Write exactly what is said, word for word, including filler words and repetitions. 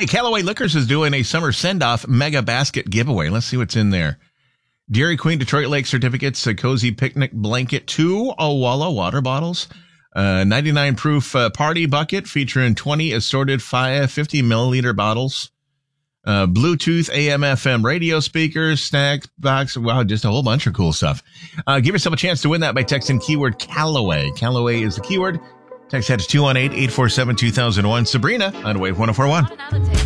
Hey, Callaway Liquors is doing a summer send-off mega basket giveaway. Let's see what's in there. Dairy Queen Detroit Lake certificates, a cozy picnic blanket, two Owala water bottles, a ninety-nine proof uh, party bucket featuring twenty assorted fifty milliliter bottles, uh, Bluetooth A M F M radio speakers, snack box. Wow, just a whole bunch of cool stuff. Uh, give yourself a chance to win that by texting keyword Callaway. Callaway is the keyword. Text head to two one eight, eight four seven, two thousand one. Sabrina on Wave one oh four one.